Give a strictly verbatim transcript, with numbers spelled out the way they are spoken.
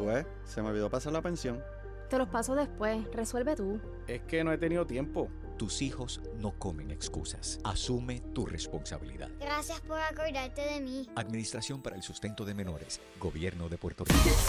Pues, se me olvidó pasar la pensión. Te los paso después, resuelve tú. Es que no he tenido tiempo. Tus hijos no comen excusas. Asume tu responsabilidad. Gracias por acordarte de mí. Administración para el Sustento de Menores. Gobierno de Puerto Rico.